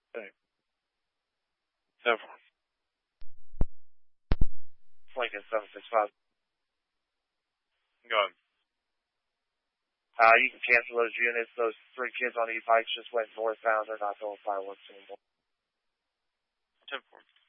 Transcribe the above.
Okay. So far. Lincoln 765. Go ahead. You can cancel those units. Those 3 kids on e-bikes just went northbound. They're not going fireworks anymore. 10-4.